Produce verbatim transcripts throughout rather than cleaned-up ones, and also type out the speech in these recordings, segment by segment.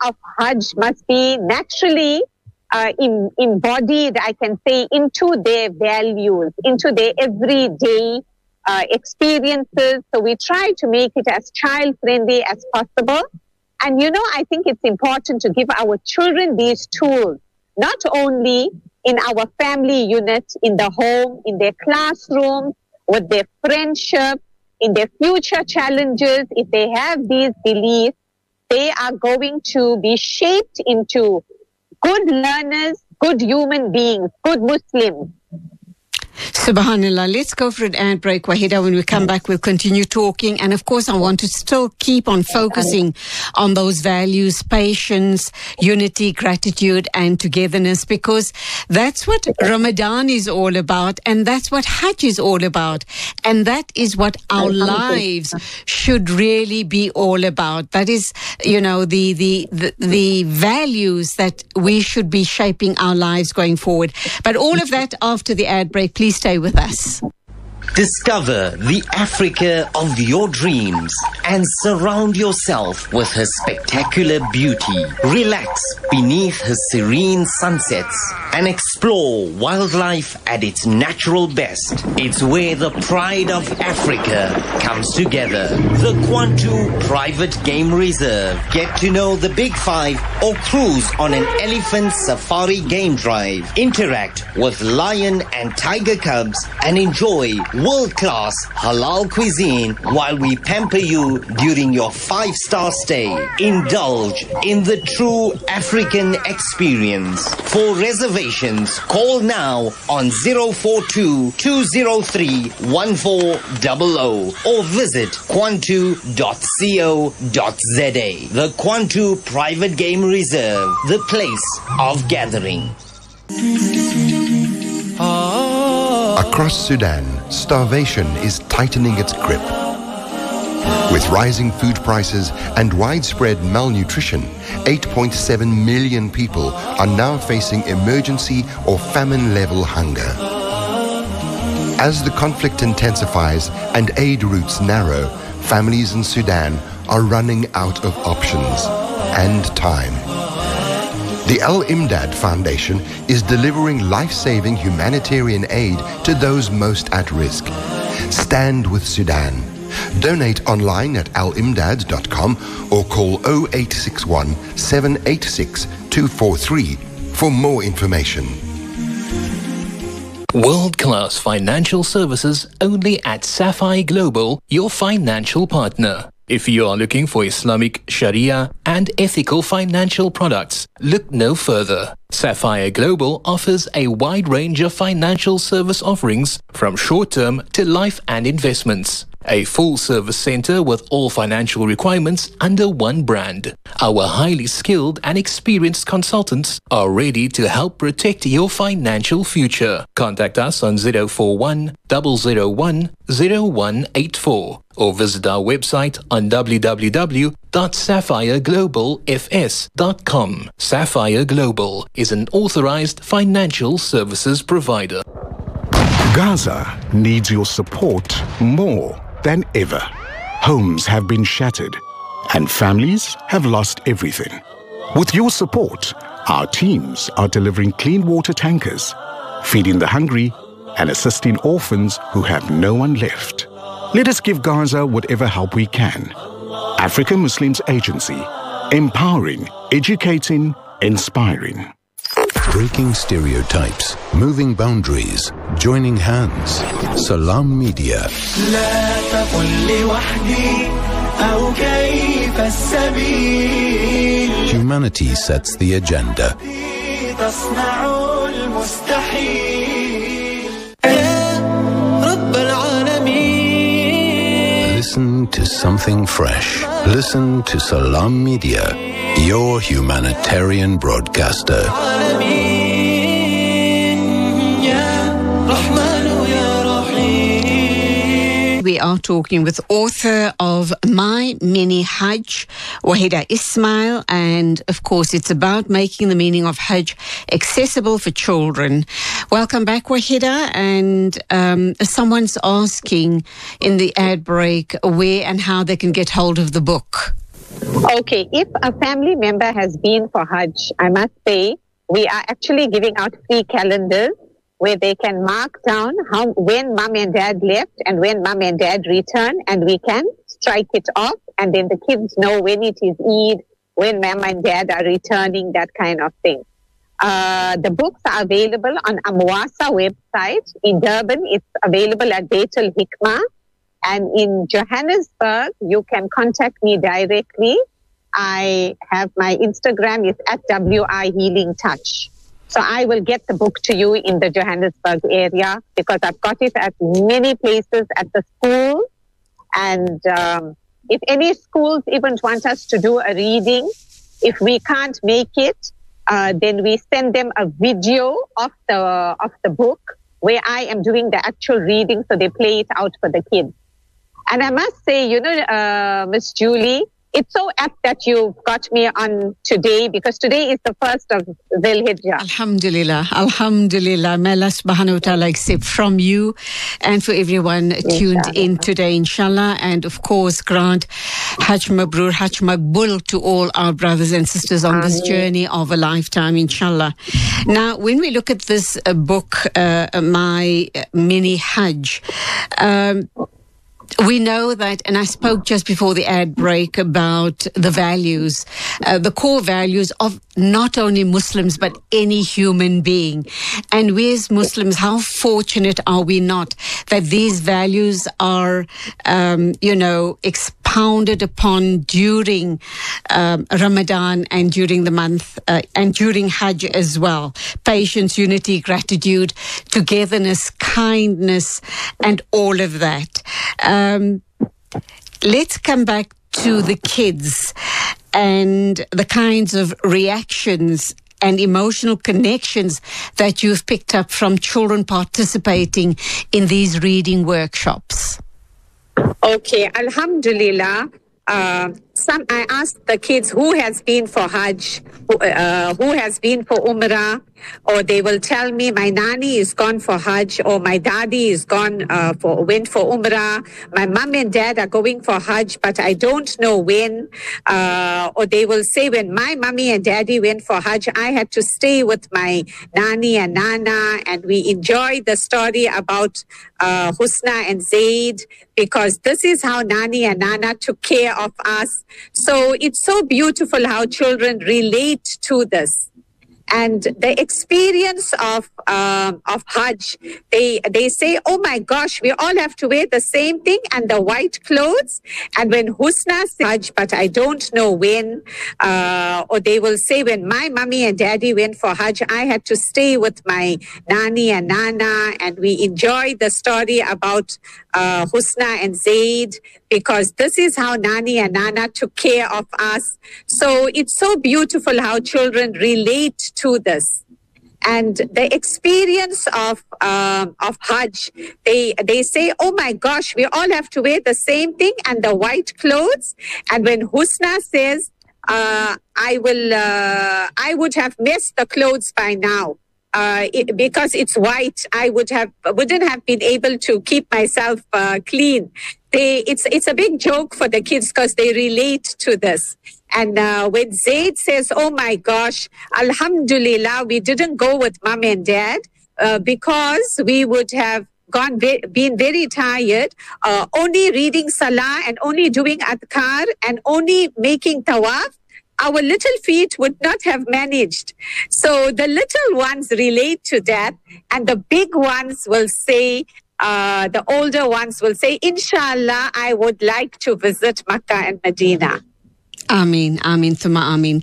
of Hajj must be naturally uh, in, embodied, I can say, into their values, into their everyday uh, experiences. So we try to make it as child-friendly as possible. And, you know, I think it's important to give our children these tools, not only in our family unit, in the home, in their classroom, with their friendship, in their future challenges. If they have these beliefs, they are going to be shaped into good learners, good human beings, good Muslims. Subhanallah. Let's go for an ad break, Wahida. When we come back, we'll continue talking. And of course, I want to still keep on focusing on those values, patience, unity, gratitude, and togetherness, because that's what Ramadan is all about. And that's what Hajj is all about. And that is what our lives should really be all about. That is, you know, the, the, the, the values that we should be shaping our lives going forward. But all of that after the ad break. Please stay with us. Discover the Africa of your dreams and surround yourself with her spectacular beauty. Relax beneath her serene sunsets and explore wildlife at its natural best. It's where the pride of Africa comes together. The Kwantu Private Game Reserve. Get to know the Big Five or cruise on an elephant safari game drive. Interact with lion and tiger cubs and enjoy world-class halal cuisine while we pamper you during your five-star stay. Indulge in the true African experience. For reservations, call now on zero four two, two zero three, one four zero zero or visit kwantu dot co dot za. The Kwantu Private Game Reserve, the place of gathering. Across Sudan, starvation is tightening its grip. With rising food prices and widespread malnutrition, eight point seven million people are now facing emergency or famine-level hunger. As the conflict intensifies and aid routes narrow, families in Sudan are running out of options and time. The Al-Imdad Foundation is delivering life-saving humanitarian aid to those most at risk. Stand with Sudan. Donate online at al imdad dot com or call zero eight six one, seven eight six, two four three for more information. World-class financial services only at Sapphire Global, your financial partner. If you are looking for Islamic Sharia and ethical financial products, look no further. Sapphire Global offers a wide range of financial service offerings from short-term to life and investments. A full-service center with all financial requirements under one brand. Our highly skilled and experienced consultants are ready to help protect your financial future. Contact us on zero four one, zero zero one, zero one eight four or visit our website on w w w dot sapphire global f s dot com. Sapphire Global is an authorized financial services provider. Gaza needs your support more than ever. Homes have been shattered and families have lost everything. With your support, our teams are delivering clean water tankers, feeding the hungry and assisting orphans who have no one left. Let us give Gaza whatever help we can. African Muslims Agency, empowering, educating, inspiring. Breaking stereotypes, moving boundaries, joining hands. Salam Media. Humanity sets the agenda. Listen to something fresh. Listen to Salam Media, your humanitarian broadcaster. We are talking with author of My Mini Hajj, Wahida Ismail, and of course it's about making the meaning of Hajj accessible for children. Welcome back, Wahida, and um, someone's asking in the ad break where and how they can get hold of the book. Okay, if a family member has been for Hajj, I must say we are actually giving out free calendars where they can mark down how when mom and dad left and when mom and dad return, and we can strike it off, and then the kids know when it is Eid, when mom and dad are returning, that kind of thing. Uh, the books are available on Amwasa website. In Durban, it's available at Beitul Hikmah. And in Johannesburg, you can contact me directly. I have my Instagram is at W I Healing Touch. So I will get the book to you in the Johannesburg area because I've got it at many places at the school. And um, if any schools even want us to do a reading, if we can't make it, uh, then we send them a video of the of the book where I am doing the actual reading, so they play it out for the kids. And I must say, you know, uh, Miss Julie, it's so apt that you've got me on today because today is the first of Dhul Hijjah. Alhamdulillah, Alhamdulillah. May Allah subhanahu wa ta'ala accept from you and for everyone tuned inshallah. In today, inshallah. And of course, grant Hajj Mabrur, Hajj Maqbul to all our brothers and sisters on Ameen. This journey of a lifetime, inshallah. Now, when we look at this uh, book, uh, My Mini Hajj, um, we know that, and I spoke just before the ad break about the values, uh, the core values of not only Muslims, but any human being. And we as Muslims, how fortunate are we not that these values are, um, you know, expounded upon during um, Ramadan and during the month uh, and during Hajj as well. Patience, unity, gratitude, togetherness, kindness, and all of that. Um, let's come back to the kids and the kinds of reactions and emotional connections that you've picked up from children participating in these reading workshops. Okay, Alhamdulillah. Uh, some I asked the kids who has been for Hajj, who, uh, who has been for Umrah, or they will tell me my nani is gone for Hajj, or my daddy is gone uh, for went for Umrah. My mom and dad are going for Hajj, but I don't know when. Uh, or they will say when my mommy and daddy went for Hajj, I had to stay with my nani and nana, and we enjoyed the story about uh, Husna and Zaid, because this is how nani and nana took care of us. So it's so beautiful how children relate to this. And the experience of um, of Hajj, they they say, oh my gosh, we all have to wear the same thing and the white clothes. And when Husna says Hajj, but I don't know when, uh, or they will say when my mommy and daddy went for Hajj, I had to stay with my nani and nana, and we enjoyed the story about uh, Husna and Zaid, because this is how nani and nana took care of us. So it's so beautiful how children relate to this. And the experience of um, of Hajj, they they say, oh my gosh, we all have to wear the same thing and the white clothes. And when Husna says, uh, I will, uh, I would have missed the clothes by now. Uh, it, because it's white, I would have wouldn't have been able to keep myself uh, clean. They, it's it's a big joke for the kids because they relate to this. And uh, when Zaid says, "Oh my gosh, Alhamdulillah, we didn't go with mom and dad uh, because we would have gone ve- been very tired, uh, only reading Salah and only doing Adhkar and only making Tawaf. Our little feet would not have managed." So the little ones relate to that, and the big ones will say, uh, the older ones will say, Inshallah, I would like to visit Makkah and Medina. Ameen, Ameen, Thumma Ameen.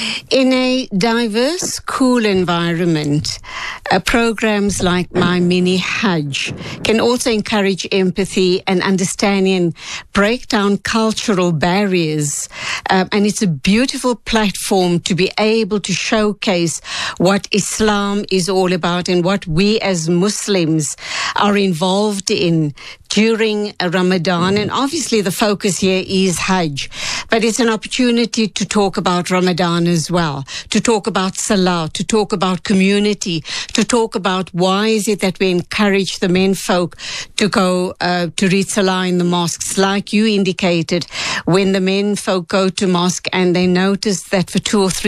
In a diverse, cool environment, uh, programs like My Mini Hajj can also encourage empathy and understanding and break down cultural barriers. Um, and it's a beautiful platform to be able to showcase what Islam is all about and what we as Muslims are involved in during Ramadan. And obviously the focus here is Hajj, but it's an opportunity to talk about Ramadan as well, to talk about Salah, to talk about community, to talk about why is it that we encourage the men folk to go uh, to read Salah in the mosques. Like you indicated, when the men folk go to mosque and they notice that for two or three